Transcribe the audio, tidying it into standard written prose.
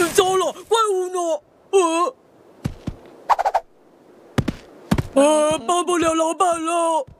糟了，怪物呢？帮不了老板了。